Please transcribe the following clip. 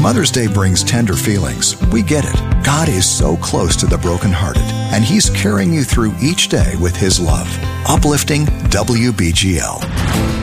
Mother's Day brings tender feelings, we get it. God is so close to the brokenhearted, and He's carrying you through each day with His love. Uplifting WBGL.